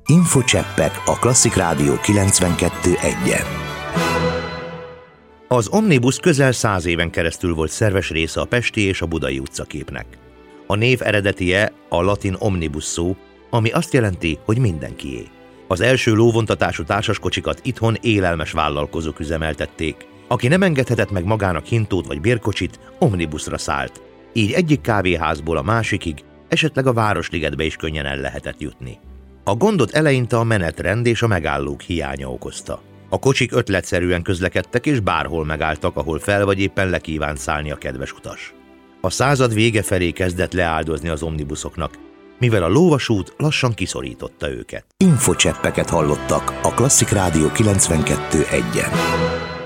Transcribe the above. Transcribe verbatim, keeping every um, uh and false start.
Infocseppek a Klasszik Rádió kilencvenkettő egyen. Az Omnibus közel száz éven keresztül volt szerves része a pesti és a budai utcaképnek. A név eredetie a latin omnibus szó, ami azt jelenti, hogy mindenkié. Az első lóvontatású társaskocsikat itthon élelmes vállalkozók üzemeltették. Aki nem engedhetett meg magának hintót vagy bérkocsit, omnibusra szállt. Így egyik kávéházból a másikig, esetleg a Városligetbe is könnyen el lehetett jutni. A gondot eleinte a menetrend és a megállók hiánya okozta. A kocsik ötletszerűen közlekedtek és bárhol megálltak, ahol fel vagy éppen le kívánt szállni a kedves utas. A század vége felé kezdett leáldozni az omnibuszoknak, mivel a lóvasút lassan kiszorította őket. Infocseppeket hallottak a Klasszik Rádió kilencvenkettő egyen.